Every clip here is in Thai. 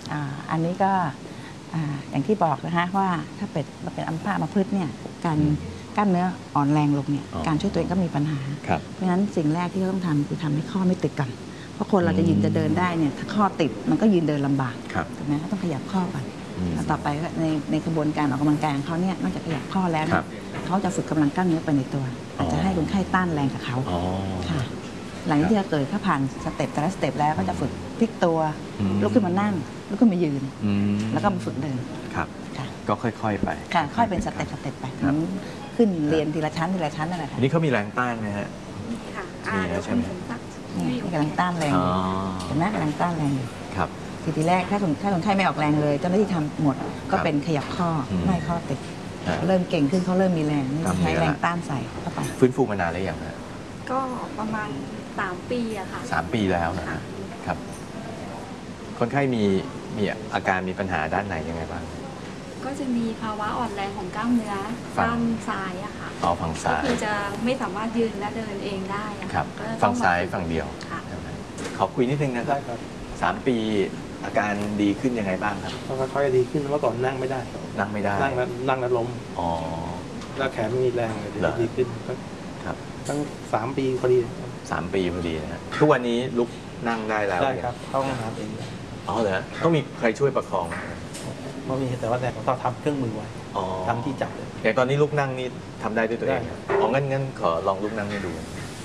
อันนี้ก็อย่างที่บอกนะคะว่าถ้าเป็นอัมพาตมาพืชเนี่ยการกล้ามเนื้ออ่อนแรงลงเนี่ยการช่วยตัวเองก็มีปัญหาเพราะฉะนั้นสิ่งแรกที่เราต้องทำคือทำให้ข้อไม่ติดกันเพราะคนเราจะยืนจะเดินได้เนี่ยถ้าข้อติดมันก็ยืนเดินลำบากถูกไหมต้องขยับข้อก่อนแล้วต่อไปในกระบวนการออกกำลังกายของเขาเนี่ยนอกจากขยับข้อแล้วเขาจะฝึกกำลังกล้ามเนื้อไปในตัวอาจจะให้คนไข้ต้านแรงกับเขาค่ะหลังที่จะเกิดถ้าผ่านสเต็ปแต่ละสเต็ปแล้วก็จะฝึกพลิกตัวลุกขึ้นมานั่งลุกขึ้นมายืนแล้วก็มาฝึกเดินก็ค่อยๆไปค่ะค่อยเป็นสเต็ปไปขึ้นเรียนทีละชั้นนั่นแหละค่ะนี่เขามีแรงต้านไหมฮะมีนะใช่ไหมนี่กำลังต้านแรงเห็นไหมกำลังต้านแรงครับทีแรกถ้าคนไข้ไม่ออกแรงเลยเจ้าหน้าที่ทำหมดก็เป็นขยับข้อไม่ข้อติดเริ่มเก่งขึ้นเขาเริ่มมีแรงนี่ใช้แรงต้านใส่เข้าไปฟื้นฟูมานานหรือยังฮะก็ประมาณ3 ปีอะค่ะ 3 ปีแล้วนะครับคนไข้มีอาการมีปัญหาด้านไหนยังไงบ้างก็จะมีภาวะอ่อนแรงของกล้ามเนื้อด้านซ้ายอะค่ะฝั่งซ้ายก็คือจะไม่สามารถยืนและเดินเองได้ครับฝั่งซ้ายฝั่งเดียวขอคุยนิดนึงนะครับ3 ปีอาการดีขึ้นยังไงบ้างครับค่อยๆดีขึ้นเมื่อก่อนนั่งไม่ได้นั่งแล้วล้มแล้วแขนไม่มีแรงเลยดีขึ้นครับตั้ง3 ปีพอดี 3 ปีพอดีนะทุกวันนี้ลุกนั่งได้แล้วได้ครับต้องหาเองเหรอต้องมีใครช่วยประคองไม่มีแต่ว่าต้องทำเครื่องมือไว้ทำที่จับเลยอย่างตอนนี้ลุกนั่งนี่ทำได้ด้วยตัวเองงั้นขอลองลุกนั่งให้ดู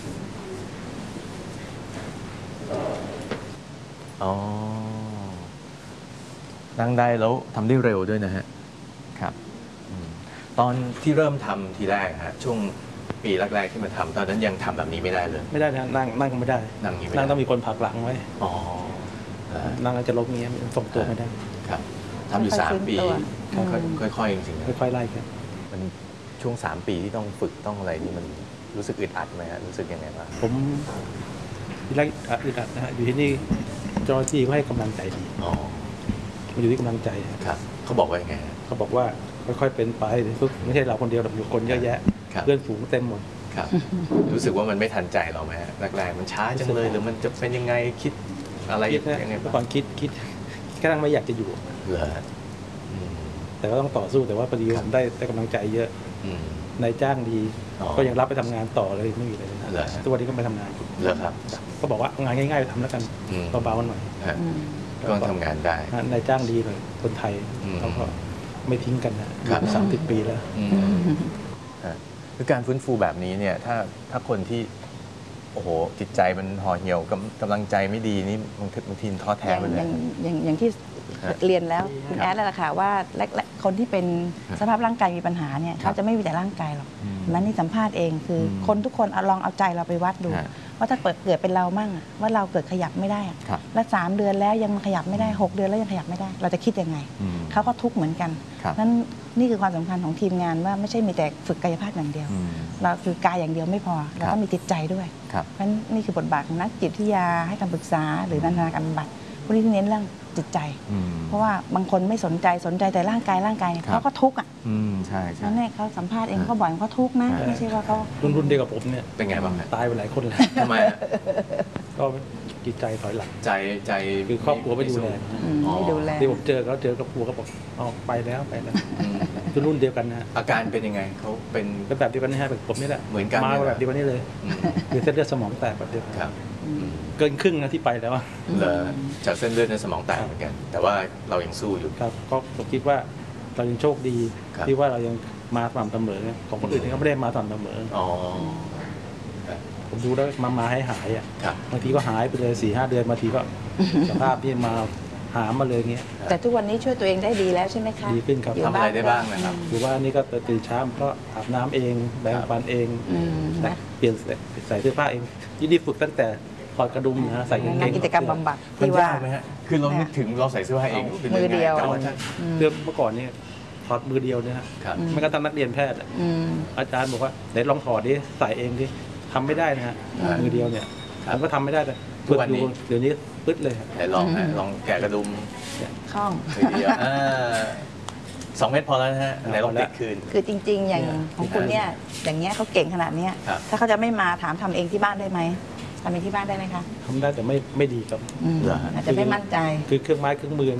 นั่งได้แล้วทำได้เร็วด้วยนะฮะครับตอนที่เริ่มทำทีแรกฮะช่วงปีแรกๆที่มาทำตอนนั้นยังทำแบบนี้ไม่ได้เลยไม่ได้นะนั่งก็ไม่ได้นั่งต้องมีคนผลักหลังไว้นั่งแล้วจะล้มเงี้ยส่งตัวไม่ได้ครับทำอยู่3 ปีค่อยๆจริงๆค่อยๆไล่ครับมันช่วง3 ปีที่ต้องฝึกต้องอะไรนี่มันรู้สึกอึดอัดไหมฮะรู้สึกยังไงบ้างผมที่แรกอึดอัดนะฮะอยู่ที่นี่เจ้าหน้าที่ก็ให้กำลังใจดีมันอยู่ที่กำลังใจครับเขาบอกว่ายังไงเขาบอกว่าค่อยๆเป็นไปไม่ใช่เราคนเดียวหรอกอยู่คนเยอะแยะเพื่อนฝูงเต็มหมดครับรู้สึกว่ามันไม่ทันใจเราไหมแรกๆมันช้าจังเลยหรือมันจะเป็นยังไงคิดอะไรยังไงเมื่อก่อนคิดแค่ไม่อยากจะอยู่เหรอแต่ก็ต้องต่อสู้แต่ว่าพอดีผมได้กำลังใจเยอะนายจ้างดีก็ยังรับไปทำงานต่อเลยไม่มีอะไรเลยทุกวันนี้ก็ไปทำงานเหรอครับก็บอกว่างานง่ายๆทำแล้วกันเบาๆหน่อยก็ทำงานได้นายจ้างดีเลยคนไทยเขาก็ไม่ทิ้งกันนะ30 ปีแล้วคือการฟื้นฟูแบบนี้เนี่ยถ้าคนที่โอ้โหจิตใจมันห่อเหี่ยวกำลังใจไม่ดีนี่บางทีท้อแท้ไปเลยอย่างที่เรียนแล้วคุณแอดแล้วล่ะค่ะว่าคนที่เป็นสภาพร่างกายมีปัญหาเนี่ยเขาจะไม่มีแต่ร่างกายหรอกมันนี่สัมภาษณ์เองคือคนทุกคนลองเอาใจเราไปวัดดูว่าถ้าเกิดเป็นเรามั่งว่าเราเกิดขยับไม่ได้และ3 เดือนแล้วยังขยับไม่ได้6 เดือนแล้วยังขยับไม่ได้เราจะคิดยังไงเขาก็ทุกข์เหมือนกันนั้นนี่คือความสำคัญของทีมงานว่าไม่ใช่มีแต่ฝึกกายภาพอย่างเดียวเราคือกายอย่างเดียวไม่พอเราต้องมีจิตใจด้วยเพราะฉะนั้นนี่คือบทบาทของนักจิตวิทยาให้คำปรึกษาหรือนันทนาการบำบัดพวกนี้ที่เน้นเรื่องจิตใจเพราะว่าบางคนไม่สนใจแต่ร่างกายเขาก็ทุกข์อ่ะใช่นั่นแหละเขาสัมภาษณ์เองเขาบ่อยเขาทุกข์นะไม่ใช่ว่าเขารุ่นเดียวกับผมเนี่ยเป็นไงบ้างตายไปหลายคนแล้วทำไมก็จิตใจถอยหลังใจคือครอบครัวไม่ดูแลที่ผมเจอเขาครอบครัวก็บอกไปแล้วคือรุ่นเดียวกันนะอาการเป็นยังไงเขาเป็นแบบเดียวกันนะฮะแบบผมนี่แหละเหมือนกันมาแบบเดียวกันนี่เลยคือเส้นเลือดสมองแตกแบบเดียวกันเกินครึ่งนะที่ไปแล้วจากเส้นเลือดในสมองแตกเหมือนกันแต่ว่าเรายังสู้อยู่ครับก็ผมคิดว่าเรายังโชคดีที่ว่าเรายังมาสม่ำเสมอของคนอื่นเขาไม่ได้มาสม่ำเสมอผมดูแล้วมาให้หายอ่ะบางทีก็หายไปเลย4-5 เดือนบางทีก็สภาพที่มาหามาเลยเงี้ยแต่ทุกวันนี้ช่วยตัวเองได้ดีแล้วใช่ไหมคะดีขึ้นครับทำอะไรได้บ้างนะครับคือว่านี่ก็ตื่นเช้าก็อาบน้ำเองแปรงฟันเองเปลี่ยนใส่เสื้อผ้าเองที่ฝึกตั้งแต่ถอดกระดุมนะใส่กางเกงกิจกรรมบำบัดที่ว่าคือเรานึกถึงเราใส่เสื้อผ้าเองมือเดียวเมื่อก่อนนี่ถอดมือเดียวเนี่ยไม่กระทั่งนักเรียนแพทย์อาจารย์บอกว่าเดี๋ยวลองถอดดิใส่เองดิทำไม่ได้นะฮะมือเดียวเนี่ยผมก็ทำไม่ได้แต่เดี๋ยวนี้ปึ๊ดเลยไหนลองแกะกระดุมคล่องเดียว2 เม็ดพอแล้วนะฮะไหนลองติดคืนคือจริงๆอย่างของคุณเนี่ยอย่างเงี้ยเขาเก่งขนาดนี้ถ้าเขาจะไม่มาถามทำเองที่บ้านได้ไหมทำเองที่บ้านได้ไหมคะทำได้แต่ไม่ดีครับอาจจะไม่มั่นใจคือเครื่องไม้เครื่องมือ